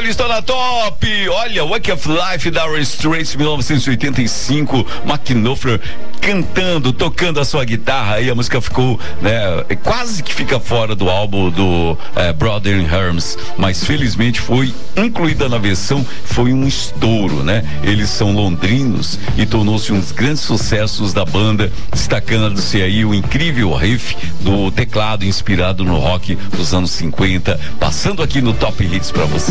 lista na top. Olha, Wake of Life da Dire Straits, 1985. Mark Knopfler cantando, tocando a sua guitarra. Aí a música ficou, né, quase que fica fora do álbum do Brother Herms, mas felizmente foi incluída na versão. Foi um estouro, né? Eles são londrinos e tornou-se um dos grandes sucessos da banda, destacando-se aí o incrível riff do teclado inspirado no rock dos anos 50, passando aqui no Top Hits pra você.